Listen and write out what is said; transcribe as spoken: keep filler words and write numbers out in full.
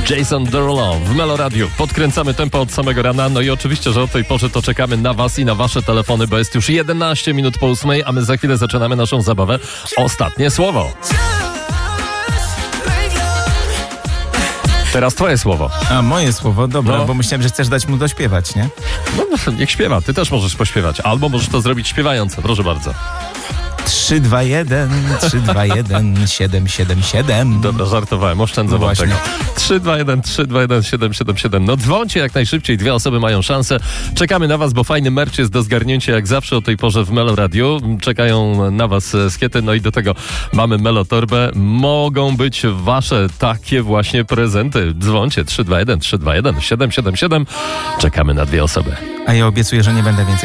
Jason Derulo w Melo Radio. Podkręcamy tempo od samego rana. No i oczywiście, że o tej porze to czekamy na was i na wasze telefony, bo jest już jedenaście minut po ósmej, a my za chwilę zaczynamy naszą zabawę. Ostatnie słowo. Teraz twoje słowo. A, moje słowo? Dobra, No. bo myślałem, że chcesz dać mu dośpiewać, nie? No, niech śpiewa. Ty też możesz pośpiewać. Albo możesz to zrobić śpiewająco. Proszę bardzo. trzy, dwa, jeden, trzy, dwa, jeden, siedem, siedem, siedem. Dobra, żartowałem. Oszczędzę No wam właśnie. tego. trzy, dwa, jeden, trzy, dwa, jeden, siedem, siedem, siedem. No dzwońcie jak najszybciej. Dwie osoby mają szansę. Czekamy na was, bo fajny merch jest do zgarnięcia jak zawsze o tej porze w Melo Radio. Czekają na was skiety. No i do tego mamy Melo Torbę. Mogą być wasze takie właśnie prezenty. Dzwońcie trzy, dwa, jeden, trzy, dwa, jeden, siedem, siedem, siedem. Czekamy na dwie osoby. A ja obiecuję, że nie będę więcej